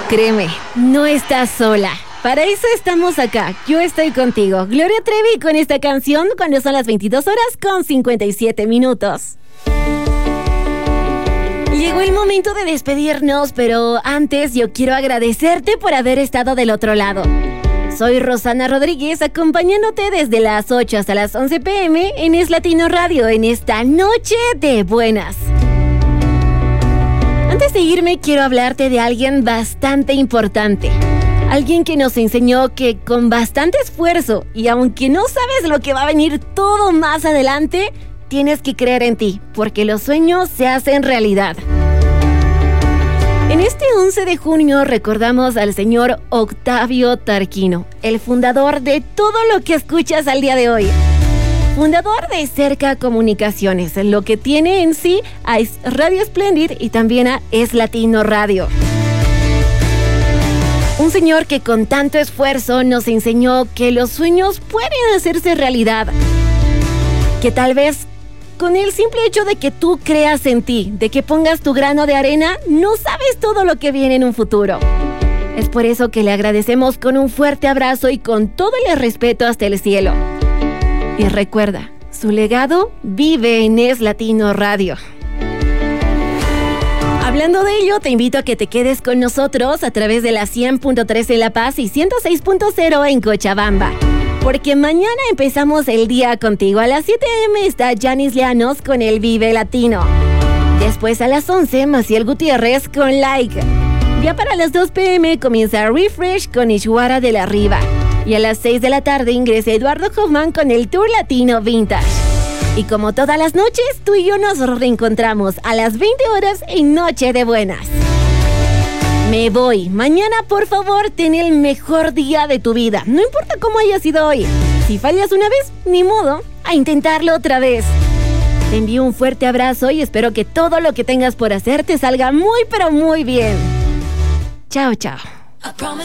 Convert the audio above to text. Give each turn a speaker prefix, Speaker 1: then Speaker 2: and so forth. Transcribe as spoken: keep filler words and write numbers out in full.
Speaker 1: Créeme, no estás sola. Para eso estamos acá. Yo estoy contigo. Gloria Trevi con esta canción cuando son las veintidós horas con cincuenta y siete minutos. Llegó el momento de despedirnos, pero antes yo quiero agradecerte por haber estado del otro lado. Soy Rosana Rodríguez, acompañándote desde las ocho hasta las once pe eme en Es Latino Radio en esta noche de buenas. Antes de irme, quiero hablarte de alguien bastante importante. Alguien que nos enseñó que con bastante esfuerzo, y aunque no sabes lo que va a venir todo más adelante, tienes que creer en ti, porque los sueños se hacen realidad. En este once de junio recordamos al señor Octavio Tarquino, el fundador de todo lo que escuchas al día de hoy. Fundador de Cerca Comunicaciones, lo que tiene en sí a Radio Splendid y también a Es Latino Radio. Un señor que con tanto esfuerzo nos enseñó que los sueños pueden hacerse realidad. Que tal vez con el simple hecho de que tú creas en ti, de que pongas tu grano de arena, no sabes todo lo que viene en un futuro. Es por eso que le agradecemos con un fuerte abrazo y con todo el respeto hasta el cielo. Y recuerda, su legado vive en Es Latino Radio. Hablando de ello, te invito a que te quedes con nosotros a través de la cien punto tres en La Paz y ciento seis punto cero en Cochabamba. Porque mañana empezamos el día contigo. A las siete de la noche está Yanis Llanos con el Vive Latino. Después a las once, Maciel Gutiérrez con Like. Ya para las dos pe eme comienza Refresh con Ishwara de la Riva. Y a las seis de la tarde ingresa Eduardo Hoffman con el Tour Latino Vintage. Y como todas las noches, tú y yo nos reencontramos a las veinte horas en Noche de Buenas. Me voy. Mañana, por favor, ten el mejor día de tu vida. No importa cómo haya sido hoy. Si fallas una vez, ni modo, a intentarlo otra vez. Te envío un fuerte abrazo y espero que todo lo que tengas por hacer te salga muy, pero muy bien. Chao, chao.